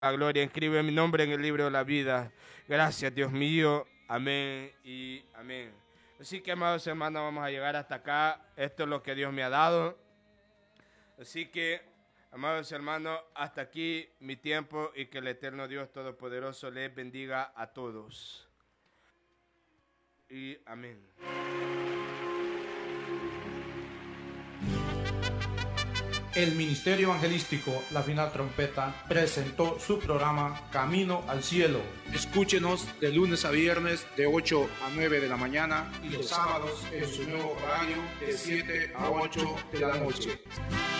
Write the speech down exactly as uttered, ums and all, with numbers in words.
la gloria, escribe mi nombre en el libro de la vida. Gracias, Dios mío. Amén y amén. Así que, amados hermanos, vamos a llegar hasta acá. Esto es lo que Dios me ha dado. Así que, amados hermanos, hasta aquí mi tiempo y que el eterno Dios Todopoderoso les bendiga a todos. Y amén. El Ministerio Evangelístico La Final Trompeta presentó su programa Camino al Cielo. Escúchenos de lunes a viernes de ocho a nueve de la mañana Y los sábados en su nuevo horario de siete a ocho de la noche.